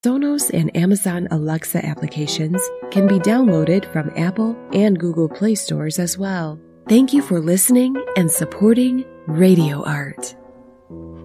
Sonos and Amazon Alexa applications can be downloaded from Apple and Google Play stores as well. Thank you for listening and supporting Radio Art.